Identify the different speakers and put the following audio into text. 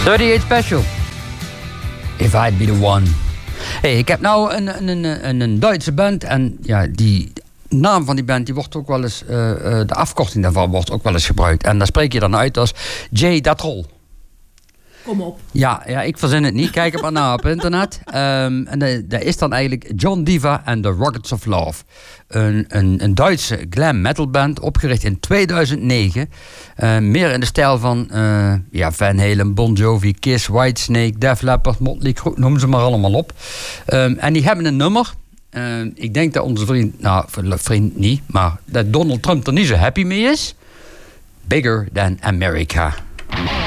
Speaker 1: 38 Special. If I'd be the one. Hey, ik heb nou een Duitse band. En ja, die naam van die band, die wordt ook wel eens... de afkorting daarvan wordt ook wel eens gebruikt. En daar spreek je dan uit als J. Datrol.
Speaker 2: Kom op.
Speaker 1: Ja, ik verzin het niet. Kijk het maar na op internet. En dat is dan eigenlijk John Diva and the Rockets of Love. Een Duitse glam metal band, opgericht in 2009. Meer in de stijl van Van Halen, Bon Jovi, Kiss, Whitesnake, Def Leppard, Motley Crue, noem ze maar allemaal op. En die hebben een nummer. Ik denk dat onze vriend niet, maar dat Donald Trump er niet zo happy mee is. Bigger Than America.